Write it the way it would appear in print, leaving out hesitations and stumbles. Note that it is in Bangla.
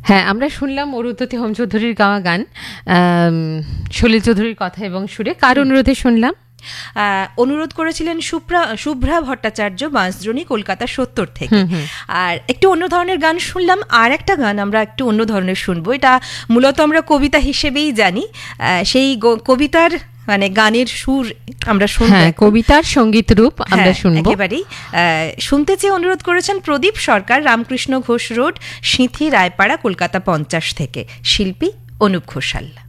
হ্যাঁ, আমরা শুনলাম অরুন্ধতী হোম চৌধুরীর গাওয়া গান, সলিল চৌধুরীর কথা এবং সুরে। কার অনুরোধে শুনলাম? অনুরোধ করেছিলেন শুভ্রা ভট্টাচার্য, বাঁশদ্রোণী, কলকাতা 70 থেকে। আর একটু অন্য ধরনের গান শুনলাম। আর একটা গান আমরা একটু অন্য ধরনের শুনবো, এটা মূলত আমরা কবিতা হিসেবেই জানি। সেই কবিতার মানে গানের সুর আমরা শুনবো, কবিতার সঙ্গীত রূপ আমরা শুনবো একেবারেই। শুনতে চেয়ে অনুরোধ করেছেন প্রদীপ সরকার, রামকৃষ্ণ ঘোষ রোড, সিঁথি, রায়পাড়া, কলকাতা 50 থেকে। শিল্পী অনুপ ঘোষাল।